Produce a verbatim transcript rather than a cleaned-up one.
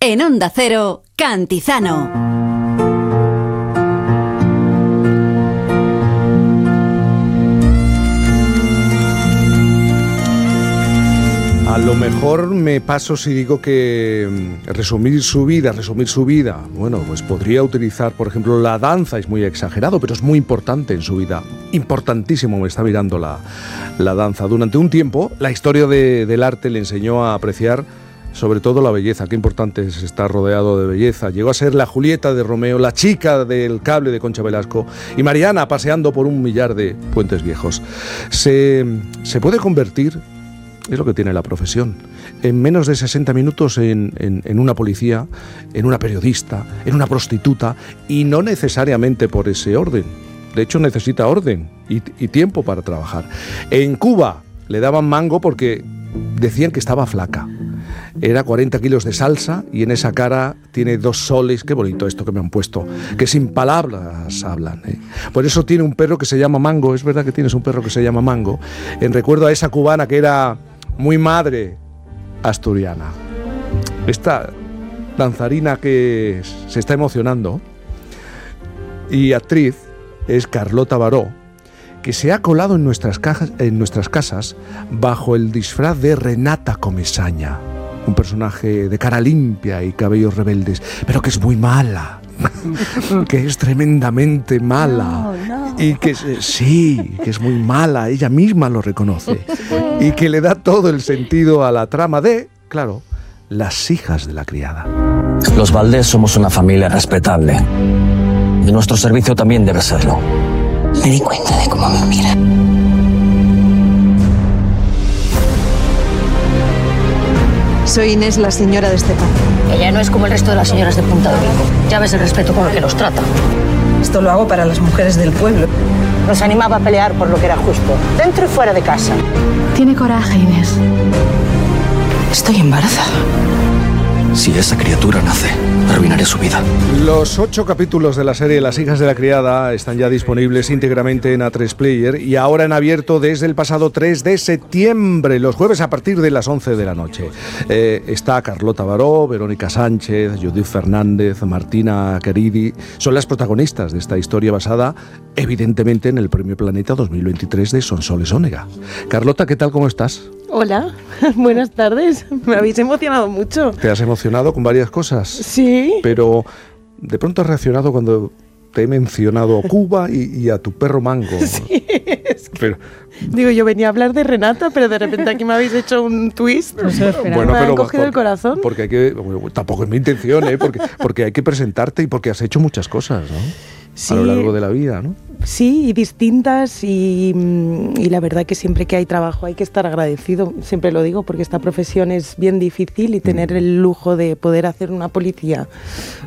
En Onda Cero, Cantizano. A lo mejor me paso si digo que resumir su vida, resumir su vida, bueno, pues podría utilizar, por ejemplo, la danza, es muy exagerado, pero es muy importante en su vida. Importantísimo, me está mirando la, la danza. Durante un tiempo, la historia de, del arte le enseñó a apreciar sobre todo la belleza. Qué importante es estar rodeado de belleza. Llegó a ser la Julieta de Romeo, la chica del cable de Concha Velasco y Mariana paseando por un millar de puentes viejos. Se, se puede convertir, es lo que tiene la profesión, en menos de sesenta minutos en, en, en una policía, en una periodista, en una prostituta, y no necesariamente por ese orden. De hecho, necesita orden y, y tiempo para trabajar. En Cuba le daban mango porque decían que estaba flaca. Era cuarenta kilos de salsa y en esa cara tiene dos soles. Qué bonito esto que me han puesto, que sin palabras hablan, ¿eh? Por eso tiene un perro que se llama Mango. Es verdad que tienes un perro que se llama Mango, en recuerdo a esa cubana que era muy madre asturiana. Esta danzarina que se está emocionando y actriz es Carlota Baró, que se ha colado en nuestras, cajas, en nuestras casas bajo el disfraz de Renata Comesaña, un personaje de cara limpia y cabellos rebeldes, pero que es muy mala, que es tremendamente mala, no, no. y que sí, que es muy mala, ella misma lo reconoce, y que le da todo el sentido a la trama de, claro, Las hijas de la criada. Los Valdés somos una familia respetable, y nuestro servicio también debe serlo. Me di cuenta de cómo me mira. Soy Inés, la señora de Estepan. Ella no es como el resto de las señoras de Punta Domingo. Ya ves el respeto con el que nos trata. Esto lo hago para las mujeres del pueblo. Nos animaba a pelear por lo que era justo, dentro y fuera de casa. Tiene coraje, Inés. Estoy embarazada. Si esa criatura nace, arruinaré su vida. Los ocho capítulos de la serie Las hijas de la criada están ya disponibles íntegramente en A tres Player y ahora en abierto desde el pasado tres de septiembre, los jueves a partir de las once de la noche. Eh, está Carlota Baró, Verónica Sánchez, Judith Fernández, Martina Caridi. Son las protagonistas de esta historia basada, evidentemente, en el Premio Planeta dos mil veintitrés de Sonsoles Onega. Carlota, ¿qué tal? ¿Cómo estás? Hola, buenas tardes. Me habéis emocionado mucho. ¿Te has emocionado con varias cosas? Sí. Pero de pronto has reaccionado cuando te he mencionado a Cuba y, y a tu perro Mango. Sí, es que... Pero, digo, yo venía a hablar de Renata, pero de repente aquí me habéis hecho un twist. No sé, bueno, me han cogido por, el corazón. Porque hay que, bueno, tampoco es mi intención, ¿eh? porque, porque hay que presentarte y porque has hecho muchas cosas, ¿no? Sí, a lo largo de la vida, ¿no? Sí, y distintas y, y la verdad que siempre que hay trabajo hay que estar agradecido, siempre lo digo, porque esta profesión es bien difícil y tener el lujo de poder hacer una policía